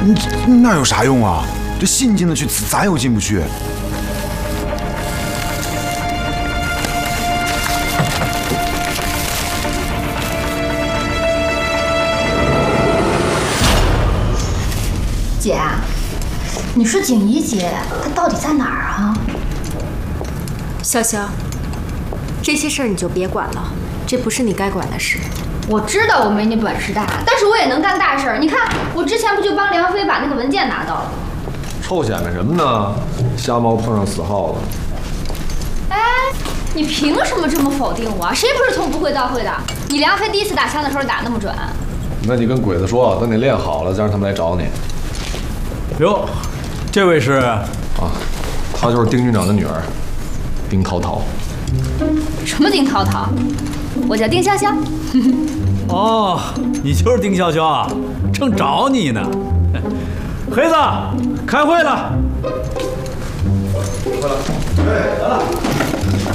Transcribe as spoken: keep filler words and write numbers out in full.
那有啥用啊？这信进得去，咱又进不去。 姐，你说景怡姐她到底在哪儿啊？ 潇潇，这些事儿你就别管了，这不是你该管的事。 我知道我没你本事大，但是我也能干大事儿。你看，我之前不就帮梁飞把那个文件拿到了？ 臭显摆什么呢？瞎猫碰上死耗子。 哎，你凭什么这么否定我？谁不是从不会到会的？你梁飞第一次打枪的时候打那么准？ 那你跟鬼子说，等你练好了，再让他们来找你。 哟，这位是啊，她就是丁军长的女儿，丁涛涛。 什么丁涛涛？我叫丁潇潇。 哦，你就是丁潇潇啊，正找你呢。黑子，开会了。 快了，哎，来了。